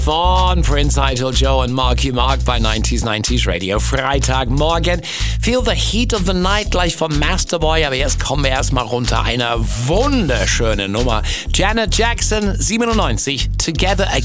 Von Prince Idol Joe und Marky Mark bei 90s Radio. Freitagmorgen. Feel the heat of the night gleich vom Masterboy. Aber jetzt kommen wir erstmal runter. Eine wunderschöne Nummer. Janet Jackson, 97. Together Again.